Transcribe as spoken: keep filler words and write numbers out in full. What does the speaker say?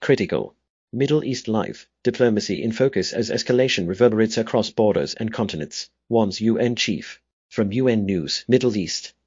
Critical. Middle East Live. Diplomacy in focus as escalation reverberates across borders and continents. One's U N chief. From U N News, Middle East.